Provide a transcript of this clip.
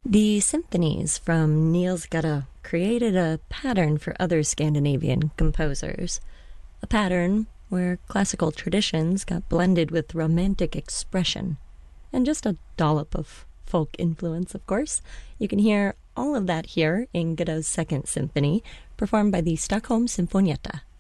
The symphonies from Niels Gade created a pattern for other Scandinavian composers, a pattern where classical traditions got blended with romantic expression, and just a dollop of folk influence, of course. You can hear all of that here in Gade's Second Symphony, performed by the Stockholm Sinfonietta.